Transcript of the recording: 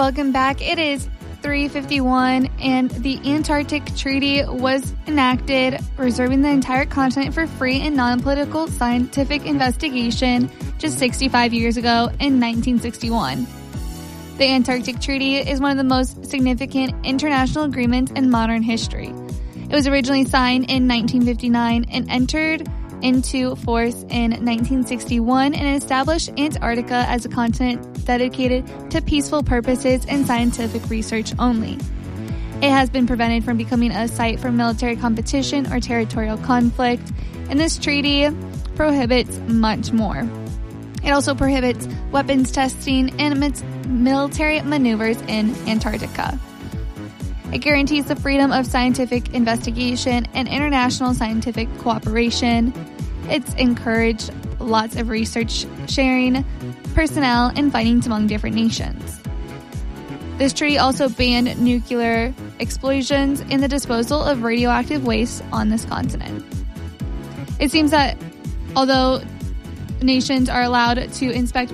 Welcome back. It is 3:51, and the Antarctic Treaty was enacted, reserving the entire continent for free and non-political scientific investigation just 65 years ago in 1961. The Antarctic Treaty is one of the most significant international agreements in modern history. It was originally signed in 1959 and entered into force in 1961 and established Antarctica as a continent dedicated to peaceful purposes and scientific research only. It has been prevented from becoming a site for military competition or territorial conflict, and this treaty prohibits much more. It also prohibits weapons testing and military maneuvers in Antarctica. It guarantees the freedom of scientific investigation and international scientific cooperation. It's encouraged lots of research sharing, personnel, and findings among different nations. This treaty also banned nuclear explosions and the disposal of radioactive waste on this continent. It seems that although nations are allowed to inspect